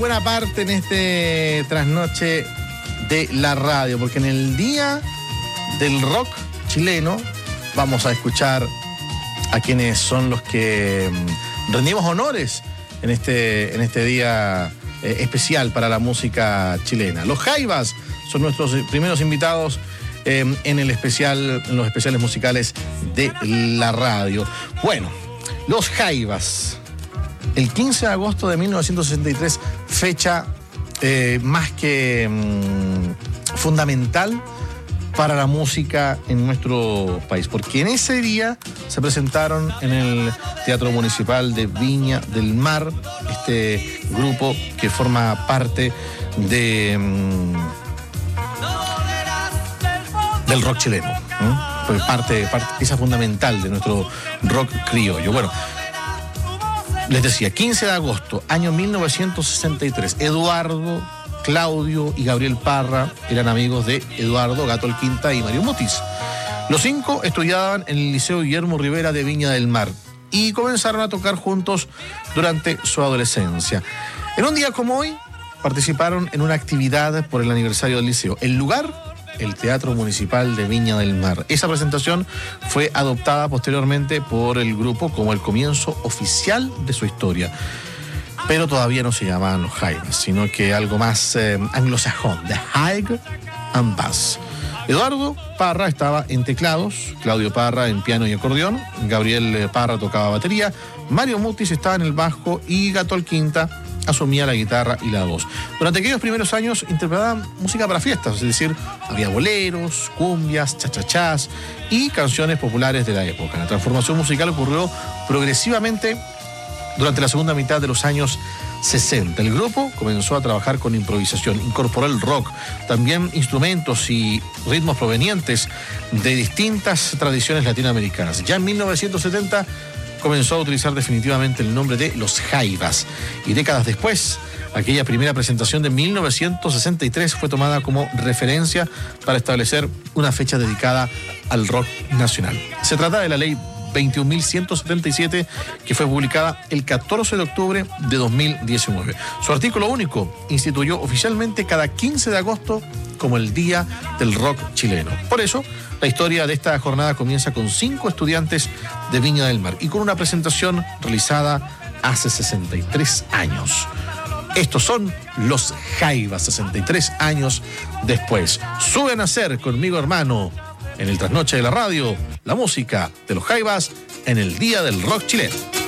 Buena parte en este trasnoche de la radio, porque en el día del rock chileno vamos a escuchar a quienes son los que rendimos honores en este día especial para la música chilena. Los Jaivas son nuestros primeros invitados en los especiales musicales de la radio. Bueno, los Jaivas. El 15 de agosto de 1963, fecha más que fundamental para la música en nuestro país, porque en ese día se presentaron en el Teatro Municipal de Viña del Mar, este grupo que forma parte del rock chileno, ¿no? Fue parte pieza fundamental de nuestro rock criollo. Bueno, les decía, 15 de agosto, año 1963, Eduardo, Claudio y Gabriel Parra eran amigos de Eduardo Gato Alquinta y Mario Mutis. Los cinco estudiaban en el Liceo Guillermo Rivera de Viña del Mar y comenzaron a tocar juntos durante su adolescencia. En un día como hoy, participaron en una actividad por el aniversario del liceo. El lugar, el Teatro Municipal de Viña del Mar. Esa presentación fue adoptada posteriormente por el grupo como el comienzo oficial de su historia. Pero todavía no se llamaban los Jaivas, sino que algo más anglosajón, The Haig and Bass. Eduardo Parra estaba en teclados, Claudio Parra en piano y acordeón, Gabriel Parra tocaba batería, Mario Mutis estaba en el bajo y Gato Alquinta asumía la guitarra y la voz. Durante aquellos primeros años interpretaban música para fiestas, es decir, había boleros, cumbias, chachachás y canciones populares de la época. La transformación musical ocurrió progresivamente durante la segunda mitad de los años 60. El grupo comenzó a trabajar con improvisación, incorporó el rock, también instrumentos y ritmos provenientes de distintas tradiciones latinoamericanas. Ya en 1970 comenzó a utilizar definitivamente el nombre de Los Jaivas. Y décadas después, aquella primera presentación de 1963 fue tomada como referencia para establecer una fecha dedicada al rock nacional. Se trata de la ley 21.177, que fue publicada el 14 de octubre de 2019. Su artículo único instituyó oficialmente cada 15 de agosto como el Día del Rock chileno. Por eso, la historia de esta jornada comienza con 5 estudiantes de Viña del Mar y con una presentación realizada hace 63 años. Estos son los Jaivas, 63 años después. Sube a nacer conmigo, hermano, en el trasnoche de la radio, la música de los Jaivas en el Día del Rock chileno.